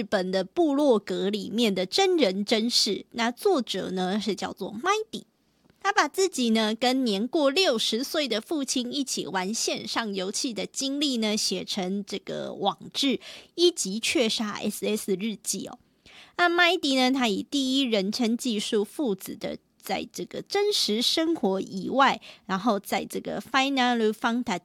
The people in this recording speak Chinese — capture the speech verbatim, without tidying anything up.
日本的部落格里面的真人真事。那作者呢是叫做 Mighty， 他把自己呢跟年过六十岁的父亲一起玩线上游戏的经历呢写成这个网志《一击却杀 S S 日记》哦。那 Mighty 呢，他以第一人称记述父子的在这个真实生活以外，然后在这个 Final Fantasy